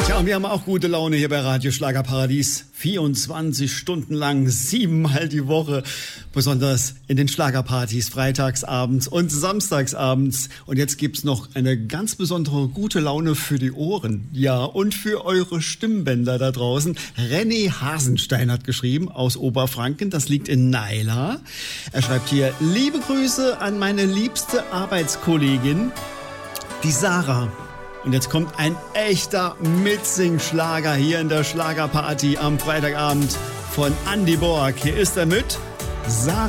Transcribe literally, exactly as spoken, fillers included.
Ja, und wir haben auch gute Laune hier bei Radio Schlagerparadies. vierundzwanzig Stunden lang, siebenmal die Woche. Besonders in den Schlagerpartys, freitagsabends und samstagsabends. Und jetzt gibt's noch eine ganz besondere gute Laune für die Ohren. Ja, und für eure Stimmbänder da draußen. René Hasenstein hat geschrieben aus Oberfranken. Das liegt in Naila. Er schreibt hier: Liebe Grüße an meine liebste Arbeitskollegin, die Sarah. Und jetzt kommt ein echter Mitsing-Schlager hier in der Schlagerparty am Freitagabend von Andy Borg. Hier ist er mit Sarah.